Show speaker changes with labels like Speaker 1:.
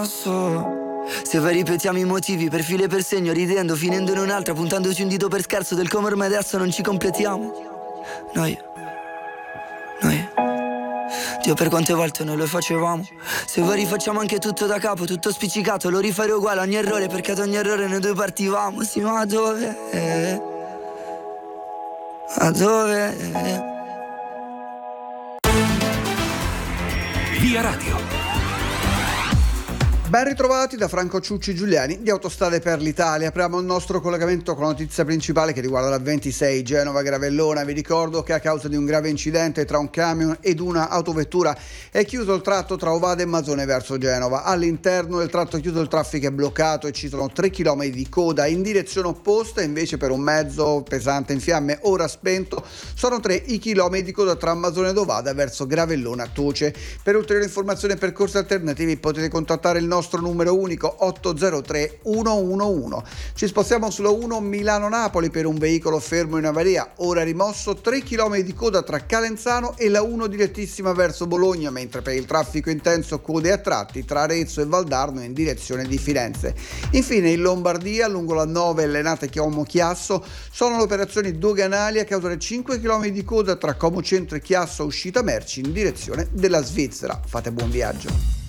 Speaker 1: Se vai ripetiamo i motivi per filo e per segno, ridendo, finendo in un'altra, puntandoci un dito per scherzo del come ormai adesso non ci completiamo. Noi Dio, per quante volte noi lo facevamo. Se vuoi rifacciamo anche tutto da capo, tutto spiccicato, lo rifare uguale a ogni errore, perché ad ogni errore noi due partivamo. Sì, ma dove? A dove?
Speaker 2: Via Radio.
Speaker 3: Ben ritrovati da Franco Ciucci Giuliani di Autostrade per l'Italia. Apriamo il nostro collegamento con la notizia principale che riguarda la 26 Genova-Gravellona. Vi ricordo che a causa di un grave incidente tra un camion ed una autovettura è chiuso il tratto tra Ovada e Mazone verso Genova. All'interno del tratto chiuso il traffico è bloccato e ci sono 3 km di coda in direzione opposta. Invece per un mezzo pesante in fiamme ora spento sono 3 i chilometri di coda tra Mazone ed Ovada verso Gravellona Toce. Per ulteriori informazioni e percorsi alternativi potete contattare il nostro numero unico 803 111. Ci spostiamo sulla 1 Milano-Napoli per un veicolo fermo in avaria, ora rimosso 3 km di coda tra Calenzano e la 1 direttissima verso Bologna, mentre per il traffico intenso code a tratti tra Arezzo e Valdarno in direzione di Firenze. Infine in Lombardia lungo la 9 Lenate Como-Chiasso sono le operazioni doganali a causa dei 5 km di coda tra Como Centro e Chiasso uscita merci in direzione della Svizzera. Fate buon viaggio.